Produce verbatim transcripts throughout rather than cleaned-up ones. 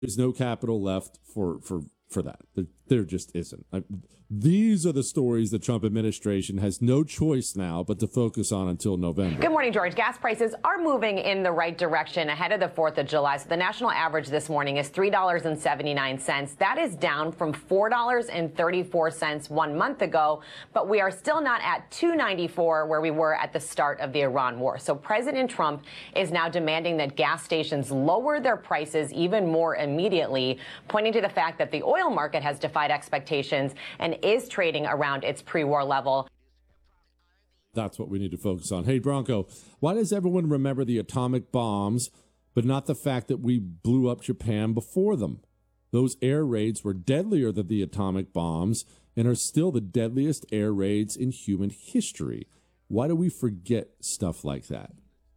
There's no capital left for for for that. There, there just isn't. I, these are the stories the Trump administration has no choice now but to focus on until November. Good morning, George. Gas prices are moving in the right direction ahead of the fourth of July. So the national average this morning is three dollars and seventy-nine cents. That is down from four dollars and thirty-four cents one month ago. But we are still not at two ninety-four where we were at the start of the Iran war. So President Trump is now demanding that gas stations lower their prices even more immediately, pointing to the fact that the oil market has defied expectations and is trading around its pre-war level. That's what we need to focus on. Hey, Bronco, why does everyone remember the atomic bombs, but not the fact that we blew up Japan before them? Those air raids were deadlier than the atomic bombs and are still the deadliest air raids in human history. Why do we forget stuff like that?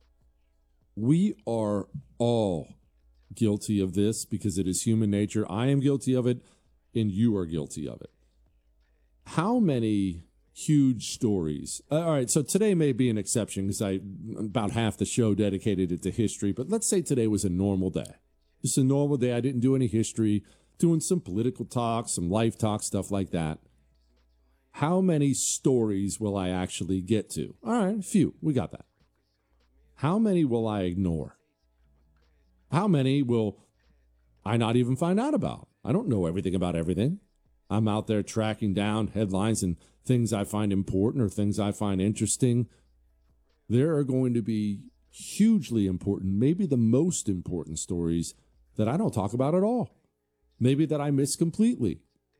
We are all guilty of this because it is human nature. I am guilty of it, and you are guilty of it. How many huge stories? Uh, all right, so today may be an exception because I about half the show dedicated it to history, but let's say today was a normal day. Just a normal day. I didn't do any history, doing some political talk, some life talk, stuff like that. How many stories will I actually get to? All right, a few. We got that. How many will I ignore? How many will I not even find out about? I don't know everything about everything. I'm out there tracking down headlines and things I find important or things I find interesting. There are going to be hugely important, maybe the most important stories that I don't talk about at all. Maybe that I miss completely.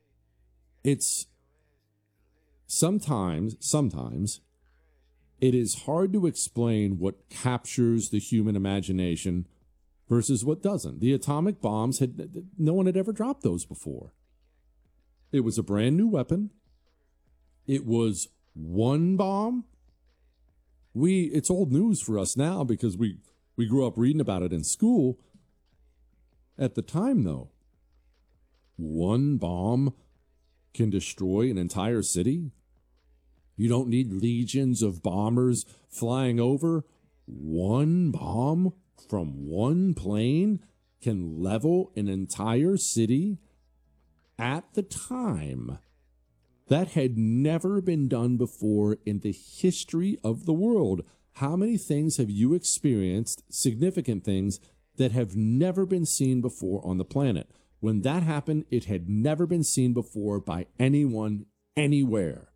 It's sometimes, sometimes, it is hard to explain what captures the human imagination versus what doesn't. The atomic bombs, had no one had ever dropped those before. It was a brand new weapon. It was one bomb. We, it's old news for us now because we, we grew up reading about it in school. At the time, though, one bomb can destroy an entire city. You don't need legions of bombers flying over. One bomb from one plane can level an entire city. At the time, that had never been done before in the history of the world. How many things have you experienced, significant things, that have never been seen before on the planet? When that happened, it had never been seen before by anyone, anywhere.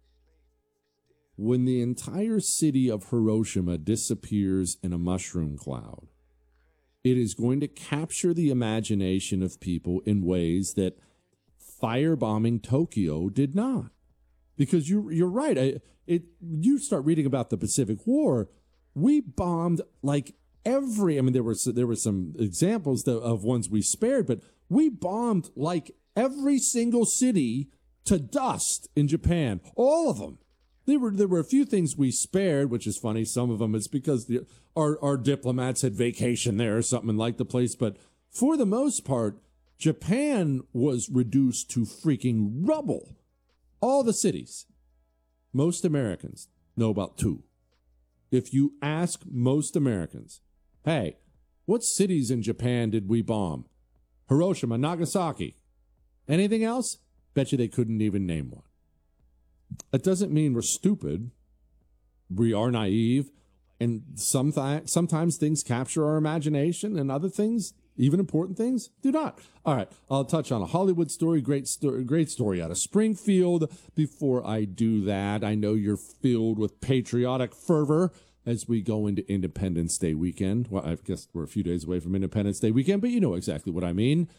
When the entire city of Hiroshima disappears in a mushroom cloud, it is going to capture the imagination of people in ways that firebombing Tokyo did not. Because you're, you're right. I, it, you start reading about the Pacific War, we bombed like every, I mean, there were, there were some examples of ones we spared, but we bombed like every single city to dust in Japan. All of them. There were, there were a few things we spared, which is funny. Some of them it's because the, our, our diplomats had vacation there or something and liked the place. But for the most part, Japan was reduced to freaking rubble. All the cities. Most Americans know about two. If you ask most Americans, hey, what cities in Japan did we bomb? Hiroshima, Nagasaki. Anything else? Bet you they couldn't even name one. That doesn't mean we're stupid. We are naive. And some th- sometimes things capture our imagination and other things, even important things, do not. All right, I'll touch on a Hollywood story, great story, great story out of Springfield. Before I do that, I know you're filled with patriotic fervor as we go into Independence Day weekend. Well, I guess we're a few days away from Independence Day weekend, but you know exactly what I mean.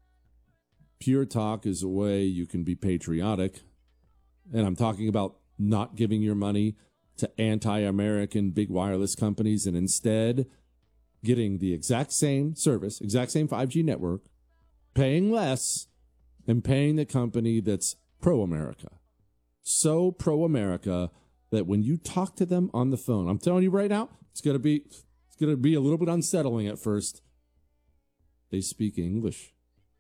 Pure Talk is a way you can be patriotic. And I'm talking about not giving your money to anti-American big wireless companies and instead getting the exact same service, exact same five G network, paying less, and paying the company that's pro-America. So pro-America that when you talk to them on the phone, I'm telling you right now, it's going to be it's going to be a little bit unsettling at first. They speak English.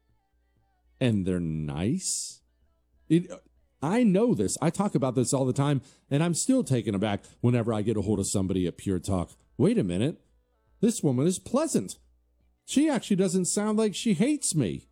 And they're nice. It, I know this. I talk about this all the time, and I'm still taken aback whenever I get a hold of somebody at Pure Talk. Wait a minute. This woman is pleasant. She actually doesn't sound like she hates me.